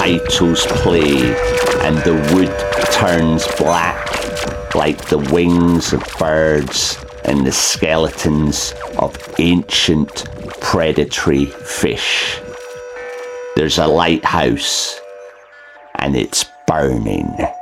recitals play and the wood turns black like the wings of birds and the skeletons of ancient predatory fish. There's a lighthouse and it's burning.